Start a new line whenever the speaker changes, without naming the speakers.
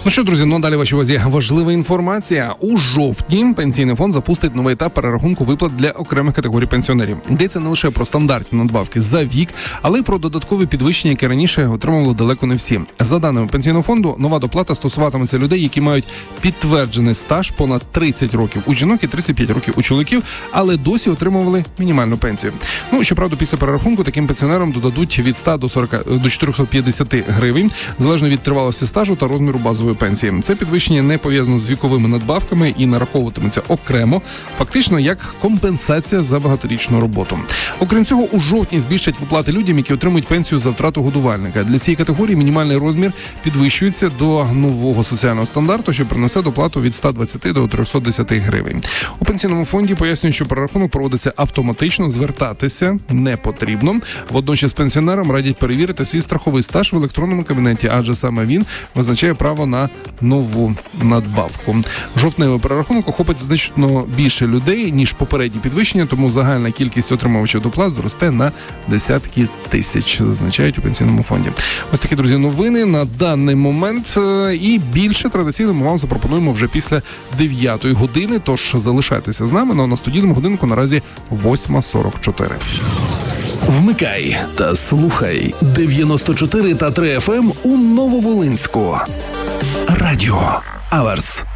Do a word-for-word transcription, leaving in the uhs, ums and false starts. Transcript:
Ну що, друзі, ну далі вашій увазі важлива інформація. У жовтні Пенсійний фонд запустить новий етап перерахунку виплат для окремих категорій пенсіонерів. Йдеться не лише про стандартні надбавки за вік, але й про додаткові підвищення, які раніше отримували далеко не всі. За даними Пенсійного фонду, нова доплата стосуватиметься людей, які мають підтверджений стаж понад тридцять років у жінок і тридцять п'ять років у чоловіків, але досі отримували мінімальну пенсію. Ну, щоправда, після перерахунку таким пенсіонерам додадуть від ста до сорока до чотирьохсот п'ятдесят гривень, залежно від тривалості стажу та розміру базової пенсії. Це підвищення не пов'язано з віковими надбавками і нараховуватиметься окремо, фактично як компенсація за багаторічну роботу. Окрім цього, у жовтні збільшать виплати людям, які отримують пенсію за втрату годувальника. Для цієї категорії мінімальний розмір підвищується до нового соціального стандарту, що принесе доплату від ста двадцяти до трьохсот десяти гривень. У Пенсійному фонді пояснюють, що перерахунок проводиться автоматично, звертатися не потрібно. Водночас пенсіонерам радять перевірити свій страховий стаж в електронному кабінеті, адже саме він визначає право на нову надбавку. Жовтневий перерахунок охопить значно більше людей, ніж попередні підвищення, тому загальна кількість отримувачів доплат зросте на десятки тисяч, зазначають у Пенсійному фонді. Ось такі, друзі, новини на даний момент. І більше традиційно ми вам запропонуємо вже після дев'ятої години, тож залишайтеся з нами. На студійному годинку наразі восьма сорок чотири.
Вмикай та слухай дев'яносто чотири та три еф ем у Нововолинську. Радіо Аверс.